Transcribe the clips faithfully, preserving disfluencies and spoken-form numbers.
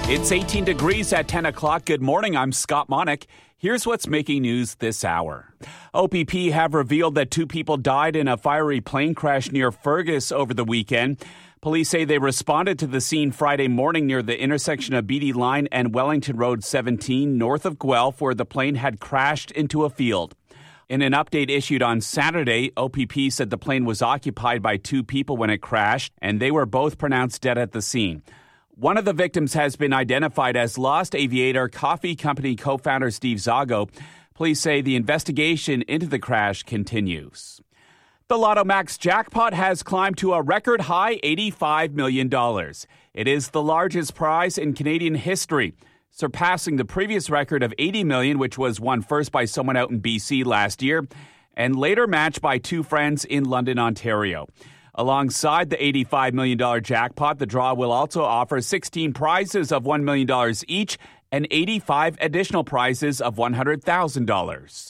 It's eighteen degrees at ten o'clock. Good morning. I'm Scott Monick. Here's what's making news this hour. O P P have revealed that two people died in a fiery plane crash near Fergus over the weekend. Police say they responded to the scene Friday morning near the intersection of Beatty Line and Wellington Road seventeen, north of Guelph, where the plane had crashed into a field. In an update issued on Saturday, O P P said the plane was occupied by two people when it crashed, and they were both pronounced dead at the scene. One of the victims has been identified as Lost Aviator Coffee Company co-founder Steve Zago. Police say the investigation into the crash continues. The Lotto Max jackpot has climbed to a record high eighty-five million dollars. It is the largest prize in Canadian history, surpassing the previous record of eighty million dollars, which was won first by someone out in B C last year, and later matched by two friends in London, Ontario. Alongside the eighty-five million dollars jackpot, the draw will also offer sixteen prizes of one million dollars each and eighty-five additional prizes of one hundred thousand dollars.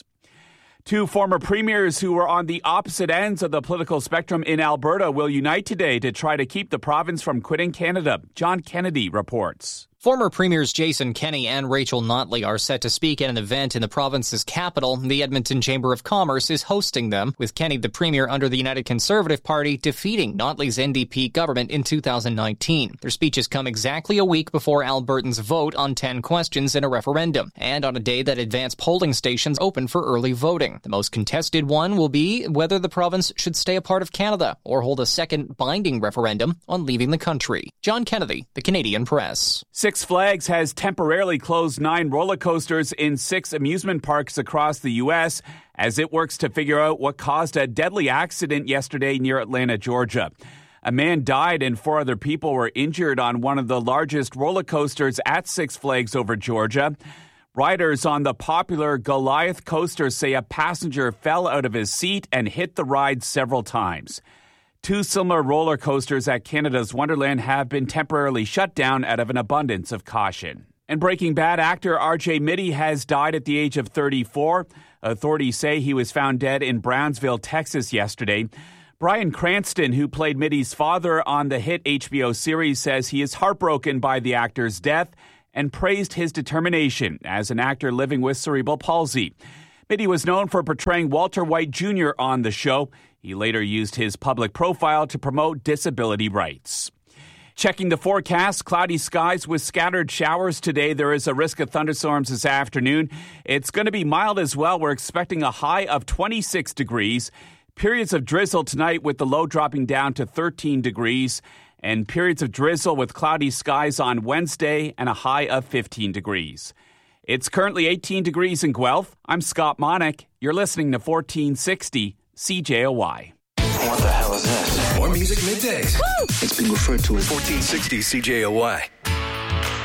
Two former premiers who were on the opposite ends of the political spectrum in Alberta will unite today to try to keep the province from quitting Canada. John Kennedy reports. Former Premiers Jason Kenney and Rachel Notley are set to speak at an event in the province's capital. The Edmonton Chamber of Commerce is hosting them, with Kenney, the Premier under the United Conservative Party, defeating Notley's N D P government in two thousand nineteen. Their speeches come exactly a week before Albertans vote on ten questions in a referendum, and on a day that advanced polling stations open for early voting. The most contested one will be whether the province should stay a part of Canada or hold a second binding referendum on leaving the country. John Kennedy, The Canadian Press. Six Flags has temporarily closed nine roller coasters in six amusement parks across the U S as it works to figure out what caused a deadly accident yesterday near Atlanta, Georgia. A man died and four other people were injured on one of the largest roller coasters at Six Flags over Georgia. Riders on the popular Goliath coaster say a passenger fell out of his seat and hit the ride several times. Two similar roller coasters at Canada's Wonderland have been temporarily shut down out of an abundance of caution. And Breaking Bad actor R J Mitte has died at the age of thirty-four. Authorities say he was found dead in Brownsville, Texas yesterday. Bryan Cranston, who played Mitte's father on the hit H B O series, says he is heartbroken by the actor's death and praised his determination as an actor living with cerebral palsy. Mitte was known for portraying Walter White Junior on the show. He later used his public profile to promote disability rights. Checking the forecast, cloudy skies with scattered showers today. There is a risk of thunderstorms this afternoon. It's going to be mild as well. We're expecting a high of twenty-six degrees. Periods of drizzle tonight with the low dropping down to thirteen degrees. And periods of drizzle with cloudy skies on Wednesday and a high of fifteen degrees. It's currently eighteen degrees in Guelph. I'm Scott Monick. You're listening to fourteen sixty C J O Y. What the hell is this? More music middays. Woo! It's being referred to as fourteen sixty C J O Y.